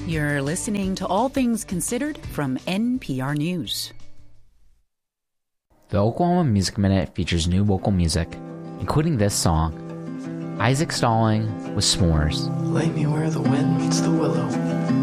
You're listening to All Things Considered from NPR News. The Oklahoma Music Minute features new vocal music, including this song, Isaac Stalling with S'mores. Lay me where the wind meets the willow.